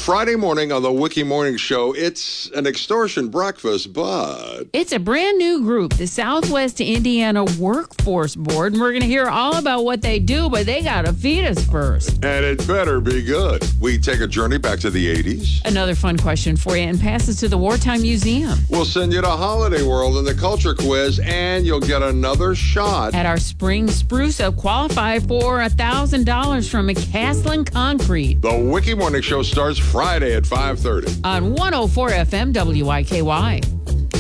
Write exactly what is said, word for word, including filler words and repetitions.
Friday morning on the Wiki Morning Show, it's an extortion breakfast, but... It's a brand new group, the Southwest Indiana Workforce Board, and we're going to hear all about what they do, but they got to feed us first. And it better be good. We take a journey back to the eighties. Another fun question for you, and pass us to the Wartime Museum. We'll send you to Holiday World and the Culture Quiz, and you'll get another shot at our Spring Spruce Up. Qualify for one thousand dollars from McCaslin Concrete. The Wiki Morning Show starts Friday at five thirty. On one oh four F M W I K Y.